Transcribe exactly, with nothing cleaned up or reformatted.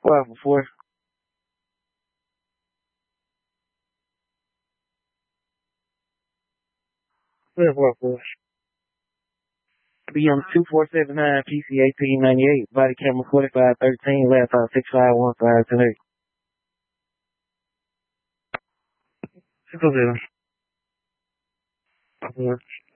What before? What what for? Be on two four seven nine P C eighteen ninety eight, body camera forty five thirteen, laptop six five one five ten eight. Six oh seven.